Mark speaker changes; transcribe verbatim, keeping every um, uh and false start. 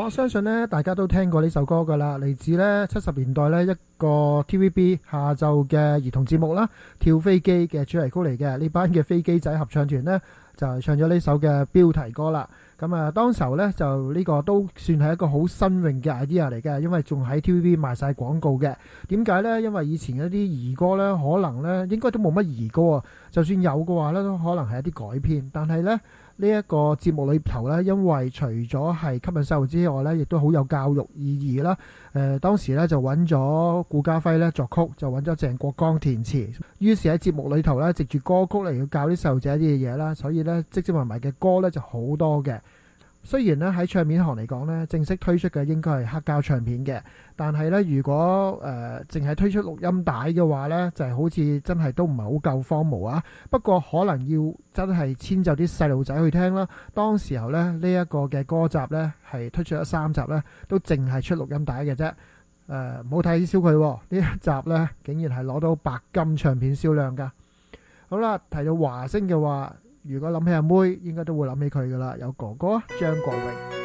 Speaker 1: 我相信呢，大家都聽過呢首歌噶啦，嚟自呢七十年代呢一個 T V B 下晝嘅兒童節目啦，跳飛機嘅主題曲嚟嘅。呢班嘅飛機仔合唱團呢，就係唱咗呢首嘅標題歌啦。咁啊，當時候呢，就呢個都算係一個好新穎嘅 idea 嚟嘅，因為仲喺 T V B 賣晒廣告嘅。點解呢？因為以前嗰啲兒歌呢，可能呢應該都冇乜兒歌啊，就算有嘅話呢，都可能係一啲改編。但係呢，呢一個節目裏頭呢，因為除咗係吸引細路之外呢，亦都好有教育意義啦。誒、呃，當時呢，就揾咗顧嘉輝呢作曲，就揾咗鄭國江填詞。於是喺節目裏頭呢，藉住歌曲嚟要教啲細路仔啲嘅嘢啦，所以呢，積積埋埋嘅歌呢就好多嘅。雖然咧喺唱片行嚟講咧，正式推出嘅應該係黑膠唱片嘅，但係咧如果誒淨係推出錄音帶嘅話咧，就係、是、好似真係都唔係好夠荒謬啊！不過可能要真係遷就啲細路仔去聽啦。當時候咧呢一、這個嘅歌集咧係推出咗三集咧，都淨係出錄音帶嘅啫。誒唔好睇小佢呢一集咧，竟然係攞到白金唱片銷量㗎。好啦，提到華星嘅話，如果諗起阿妹，應該都會諗起佢噶啦，有哥哥張國榮。